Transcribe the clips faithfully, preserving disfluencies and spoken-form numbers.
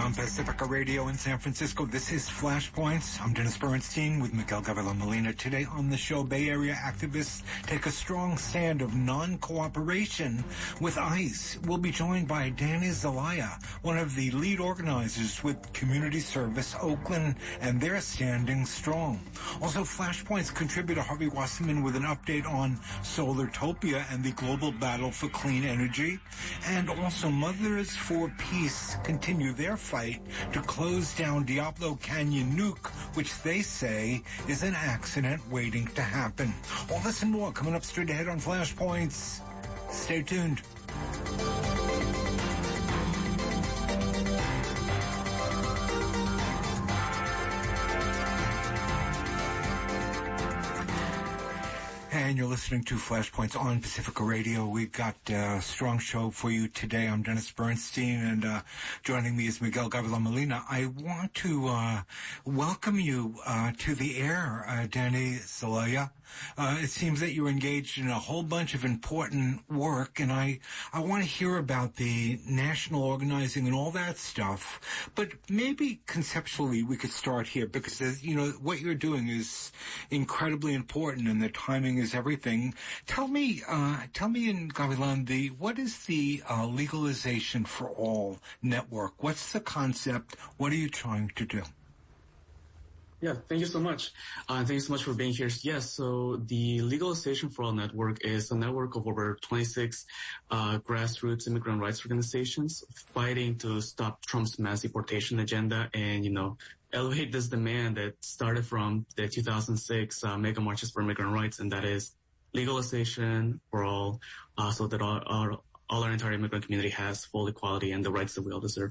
From Pacifica Radio in San Francisco, this is Flashpoints. I'm Dennis Bernstein with Miguel Gavilan-Molina. Today on the show, Bay Area activists take a strong stand of non-cooperation with ICE. We'll be joined by Danny Zelaya, one of the lead organizers with Community Service Oakland, and they're standing strong. Also, Flashpoints contributor Harvey Wasserman with an update on Solartopia and the global battle for clean energy. And also, Mothers for Peace continue their fight to close down Diablo Canyon Nuke, which they say is an accident waiting to happen. All this and more coming up straight ahead on Flashpoints. Stay tuned. And you're listening to Flashpoints on Pacifica Radio. We've got a strong show for you today. I'm Dennis Bernstein, and uh, joining me is Miguel Gavilan-Molina. I want to uh, welcome you uh, to the air, uh, Danny Zelaya. Uh, it seems that you're engaged in a whole bunch of important work, and I, I want to hear about the national organizing and all that stuff. But maybe conceptually we could start here, because, you know, what you're doing is incredibly important, and the timing is everything. Tell me, uh, tell me in Gavilan, the, what is the uh, Legalization for All network? What's the concept? What are you trying to do? Yeah, thank you so much. Uh, thank you so much for being here. Yes, so the Legalization for All network is a network of over twenty-six uh, grassroots immigrant rights organizations fighting to stop Trump's mass deportation agenda and, you know, elevate this demand that started from the two thousand six uh, mega marches for immigrant rights, and that is legalization for all, uh, so that all, our, all our entire immigrant community has full equality and the rights that we all deserve.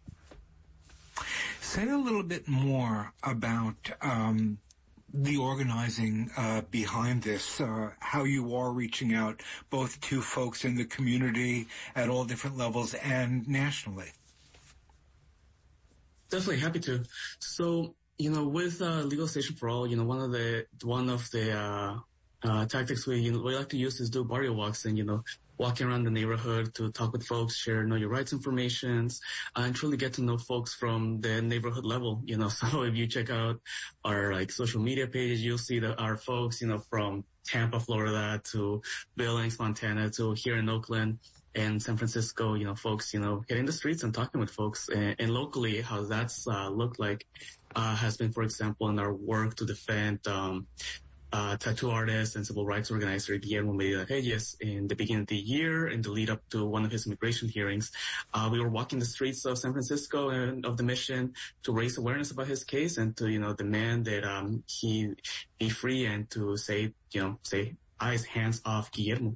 Say a little bit more about um, the organizing uh, behind this, uh, how you are reaching out both to folks in the community at all different levels and nationally. Definitely, happy to. So, you know, with uh, Legalization for All, you know, one of the one of the uh, uh, tactics we you know, we like to use is do barrio walks and, you know, walking around the neighborhood to talk with folks, share know your rights informations, uh, and truly get to know folks from the neighborhood level. You know, so if you check out our like social media pages, you'll see that our folks, you know, from Tampa, Florida to Billings, Montana to here in Oakland and San Francisco, you know, folks, you know, hitting the streets and talking with folks. And, and locally, how that's uh, looked like uh, has been, for example, in our work to defend um Uh, tattoo artist and civil rights organizer Guillermo Medina Reyes. In the beginning of the year, in the lead up to one of his immigration hearings, uh, we were walking the streets of San Francisco and of the Mission to raise awareness about his case and to, you know, demand that um, he be free and to say, you know, say eyes, hands off Guillermo.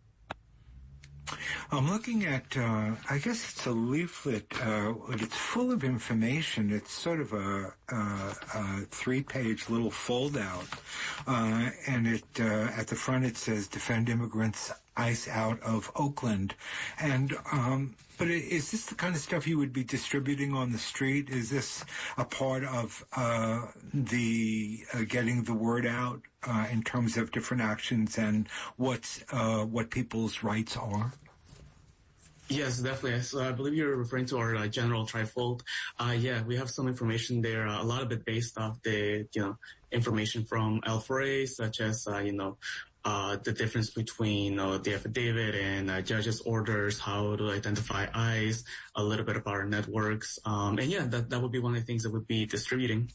I'm looking at, uh, I guess it's a leaflet, uh, it's full of information. It's sort of a, a, a three-page little fold-out, uh, and it, uh, at the front it says, Defend Immigrants, ICE Out of Oakland. And, um, but is this the kind of stuff you would be distributing on the street? Is this a part of, uh, the, uh, getting the word out, uh, in terms of different actions and what's, uh, what people's rights are? Yes, definitely. So I believe you're referring to our uh, general trifold. Uh, yeah, we have some information there, uh, a lot of it based off the, you know, information from L four A, such as, uh, you know, uh, the difference between uh, the affidavit and uh, judge's orders, how to identify ICE, a little bit of our networks. Um, and yeah, that, that would be one of the things that would be distributing.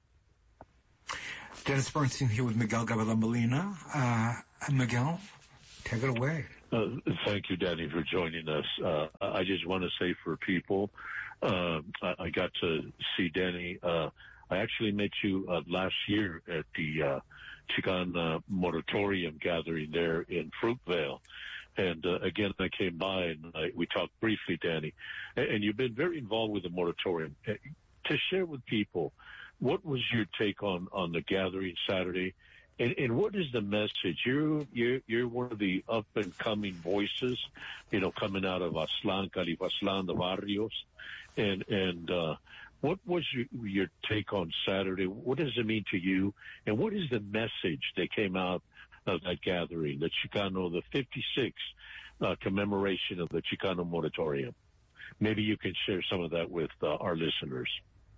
Dennis Bernstein here with Miguel Gavilan-Molina. Uh, Miguel, take it away. Uh, thank you, Danny, for joining us. Uh, I just want to say for people, uh, I, I got to see Danny. Uh, I actually met you uh, last year at the uh, Chicano Moratorium gathering there in Fruitvale. And uh, again, I came by and I, we talked briefly, Danny. And, and you've been very involved with the moratorium. Uh, to share with people, what was your take on, on the gathering Saturday? And, and what is the message? You're, you're, you're one of the up and coming voices, you know, coming out of Aztlán, Califaztlán, the barrios. And, and, uh, what was your, your take on Saturday? What does it mean to you? And what is the message that came out of that gathering, the Chicano, the fifty-sixth uh, commemoration of the Chicano Moratorium? maybe you can share some of that with uh, our listeners.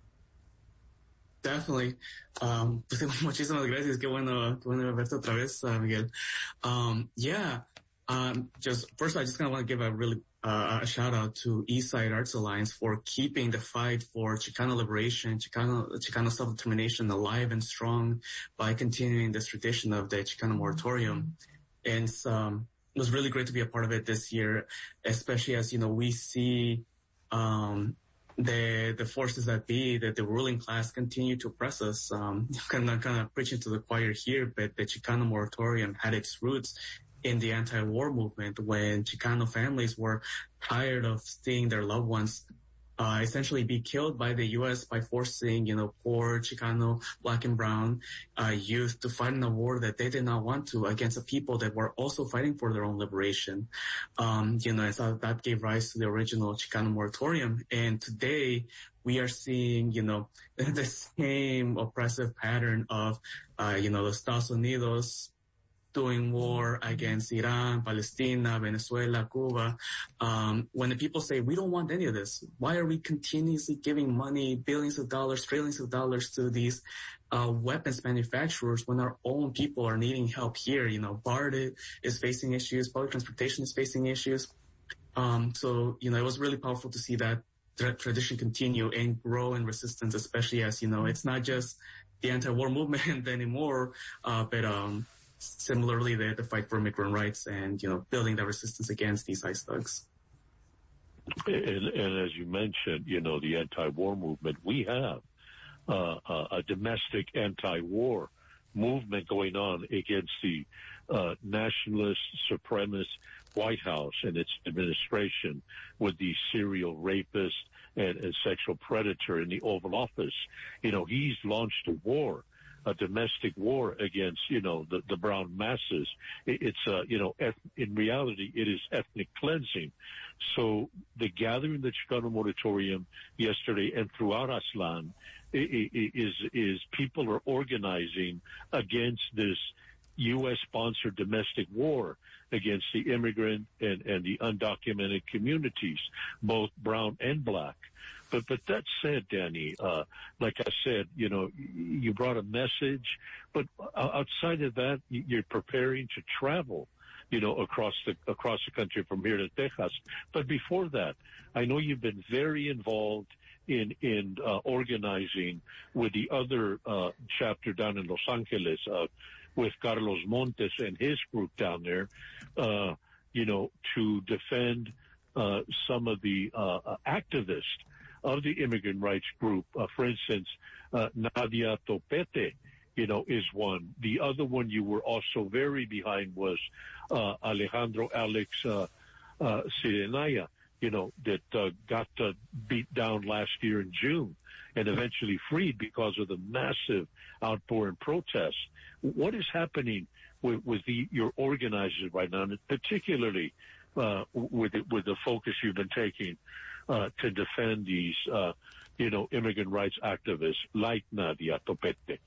Definitely. Um, pues, muchísimas gracias. Qué bueno, qué bueno verte otra vez, uh, Miguel. Um, yeah. Um, just first, I just kind of want to give a really uh, a shout out to Eastside Arts Alliance for keeping the fight for Chicano liberation, Chicano Chicano self-determination alive and strong by continuing this tradition of the Chicano moratorium. And um, it was really great to be a part of it this year, especially as you know we see. Um, the the forces that be, that the ruling class continue to oppress us. Um, kind of kind of preaching to the choir here, but the Chicano moratorium had its roots in the anti-war movement when Chicano families were tired of seeing their loved ones uh, essentially be killed by the U S by forcing, you know, poor Chicano, black and brown uh, youth to fight in a war that they did not want to against a people that were also fighting for their own liberation. Um, you know, and so that gave rise to the original Chicano moratorium. And today we are seeing, you know, the same oppressive pattern of, uh, you know, the Estados Unidos doing war against Iran, Palestina, Venezuela, Cuba. Um, when the people say, we don't want any of this, why are we continuously giving money, billions of dollars, trillions of dollars to these uh, weapons manufacturers when our own people are needing help here? You know, BARD is facing issues, public transportation is facing issues. Um, so, you know, it was really powerful to see that tra- tradition continue and grow in resistance, especially as, you know, it's not just the anti-war movement anymore, uh, but, um, similarly, the, the fight for immigrant rights and, you know, building that resistance against these ICE thugs. And, and as you mentioned, you know, the anti-war movement, we have uh, a, a domestic anti-war movement going on against the uh, nationalist, supremacist White House and its administration with the serial rapist and, and sexual predator in the Oval Office. You know, he's launched a war, a domestic war against, you know, the, the brown masses. It, it's, uh, you know, eth- in reality, it is ethnic cleansing. So the gathering, the Chicano moratorium yesterday and throughout Aztlán is, is people are organizing against this U S-sponsored domestic war against the immigrant and, and the undocumented communities, both brown and black. But but that said, Danny, uh, like I said, you know, you brought a message, but outside of that, you're preparing to travel, you know, across the across the country from here to Texas. But before that, I know you've been very involved in in uh, organizing with the other uh, chapter down in Los Angeles, uh, with Carlos Montes and his group down there, uh, you know, to defend uh, some of the uh, activists of the immigrant rights group. Uh, for instance, uh, Nadia Topete, you know, is one. The other one you were also very behind was uh, Alejandro Alex uh, uh, Sirenaya, you know, that uh, got uh, beat down last year in June and eventually freed because of the massive outpour and protests. What is happening with, with the, your organizers right now, and particularly uh, with the, with the focus you've been taking uh, to defend these, uh, you know, immigrant rights activists like Nadia Topete?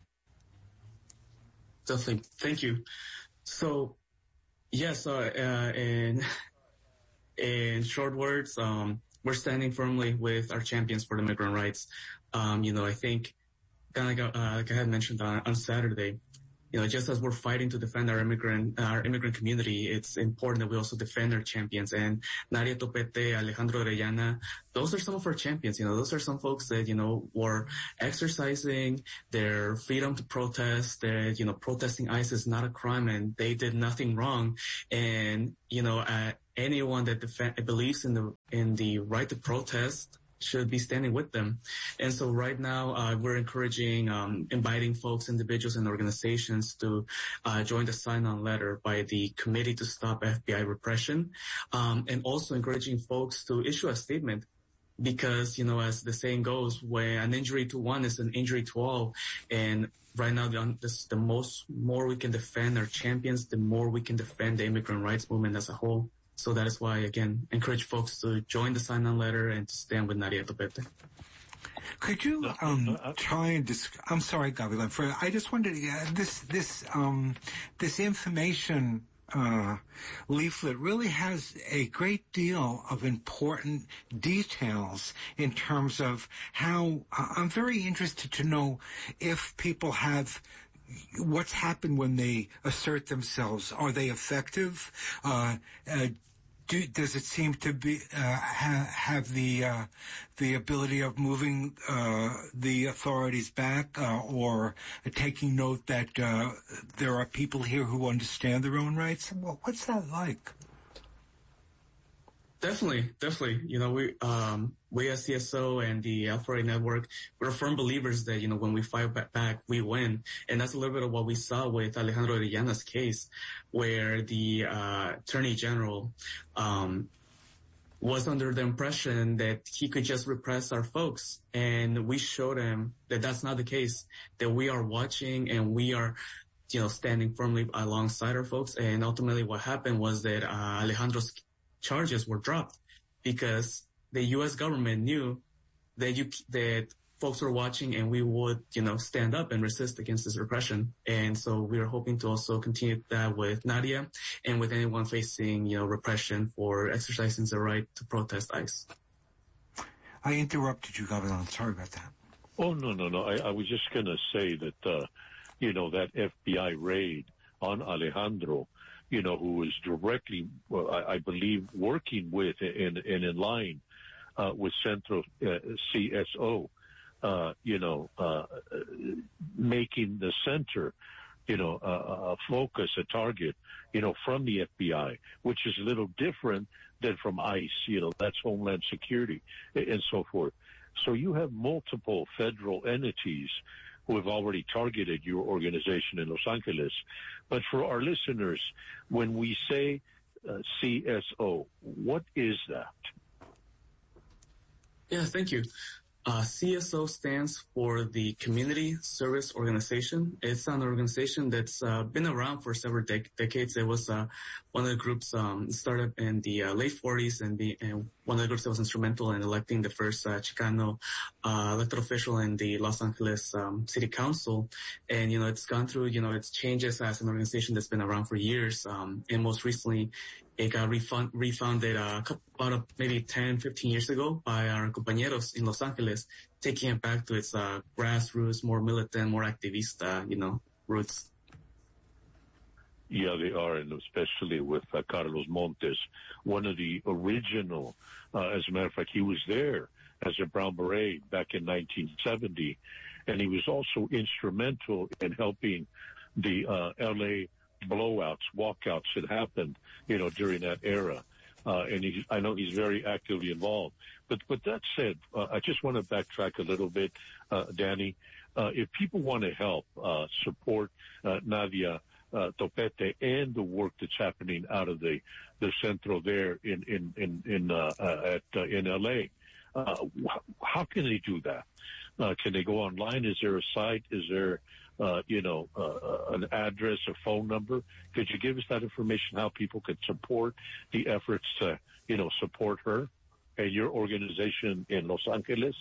Definitely. Thank you. So, yes, uh, uh, in, in short words, um, we're standing firmly with our champions for the immigrant rights. Um, you know, I think, kind of like, uh, like I had mentioned on, on Saturday, you know, just as we're fighting to defend our immigrant, our immigrant community, it's important that we also defend our champions. And Nadia Topete, Alejandro Orellana, those are some of our champions. You know, those are some folks that, you know, were exercising their freedom to protest. That, you know, protesting ICE is not a crime and they did nothing wrong. And, you know, uh, anyone that def- believes in the, in the right to protest should be standing with them. And so right now, uh, we're encouraging, um, inviting folks, individuals and organizations to, uh, join the sign-on letter by the Committee to Stop F B I Repression. Um, and also encouraging folks to issue a statement because, you know, as the saying goes, when an injury to one is an injury to all. And right now, the, this, the most, more we can defend our champions, the more we can defend the immigrant rights movement as a whole. So that is why, again, encourage folks to join the sign-on letter and to stand with Nadia Topete. Could you um, try and dis- I'm sorry, Gabriela. For I just wanted to uh, this this um, this information uh, leaflet really has a great deal of important details in terms of how uh, I'm very interested to know if people have what's happened when they assert themselves. Are they effective? Uh, uh, Do, does it seem to be uh, ha, have the uh, the ability of moving uh, the authorities back, uh, or taking note that uh, there are people here who understand their own rights? Well, what's that like? Definitely, definitely. You know, we um, we as C S O and the Authority Network, we're firm believers that, you know, when we fight back, we win. And that's a little bit of what we saw with Alejandro Orellana's case, where the uh, Attorney General um, was under the impression that he could just repress our folks. And we showed him that that's not the case, that we are watching and we are, you know, standing firmly alongside our folks. And ultimately what happened was that uh, Alejandro's charges were dropped because the U S government knew that you, that folks were watching and we would, you know, stand up and resist against this repression. And so we are hoping to also continue that with Nadia and with anyone facing, you know, repression for exercising their right to protest ICE. I interrupted you, Gavilan. Sorry about that. Oh, no, no, no. I, I was just going to say that, uh, you know, that F B I raid on Alejandro, you know, who was directly, well, I, I believe, working with and, and in line uh, with Centro uh, C S O, uh, you know, uh, making the center, you know, uh, a focus, a target, you know, from the F B I, which is a little different than from ICE, you know, that's Homeland Security and so forth. So you have multiple federal entities who have already targeted your organization in Los Angeles. But for our listeners, when we say uh, C S O, what is that? Yeah, thank you. Uh, C S O stands for the Community Service Organization. It's an organization that's uh, been around for several dec- decades. It was uh, one of the groups um, started in the uh, late forties and, the, and one of the groups that was instrumental in electing the first uh, Chicano uh, elected official in the Los Angeles um, City Council. And, you know, it's gone through, you know, its changes as an organization that's been around for years. Um, and most recently, it got refund, refounded uh, a couple, about a, maybe ten, fifteen years ago by our compañeros in Los Angeles, taking it back to its uh, grassroots, more militant, more activista, you know, roots. Yeah, they are, and especially with uh, Carlos Montes, one of the original, uh, as a matter of fact, he was there as a Brown Beret back in nineteen seventy, and he was also instrumental in helping the uh, L A blowouts, walkouts that happened, you know, during that era. Uh, and he, I know he's very actively involved. But, but that said, uh, I just want to backtrack a little bit, uh, Danny. Uh, if people want to help, uh, support, uh, Nadia, uh, Topete and the work that's happening out of the, the Centro there in, in, in, in, uh, uh at, uh, in L A, uh, wh- how can they do that? Uh, can they go online? Is there a site? Is there, uh, you know, uh, an address, a phone number? Could you give us that information, how people could support the efforts to, you know, support her and your organization in Los Angeles?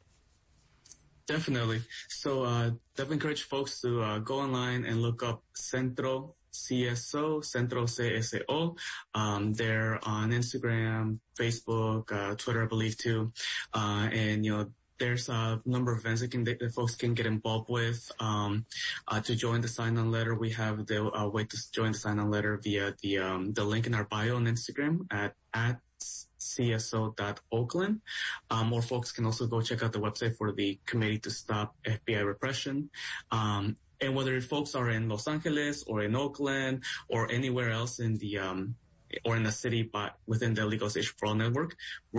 Definitely. So, uh, definitely encourage folks to, uh, go online and look up Centro C S O, Centro C S O. Um, they're on Instagram, Facebook, uh, Twitter, I believe too. Uh, and, you know, there's a number of events that, can, that folks can get involved with. Um, uh, to join the sign-on letter, we have the uh, way to join the sign-on letter via the um, the link in our bio on Instagram at at C S O dot Oakland. Um, more folks can also go check out the website for the Committee to Stop F B I Repression. Um, and whether folks are in Los Angeles or in Oakland or anywhere else in the um, or in the city, but within the Legalization for All network,